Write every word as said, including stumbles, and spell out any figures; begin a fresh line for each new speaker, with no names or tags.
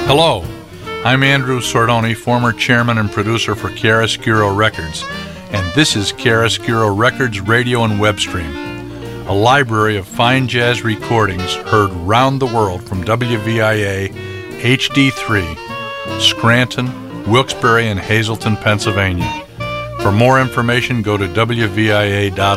Hello, I'm Andrew Sordoni, former chairman and producer for Chiaroscuro Records, and this is Chiaroscuro Records Radio and Web Stream, a library of fine jazz recordings heard round the world from W V I A H D three, Scranton, Wilkes-Barre, and Hazleton, Pennsylvania. For more information, go to W V I A dot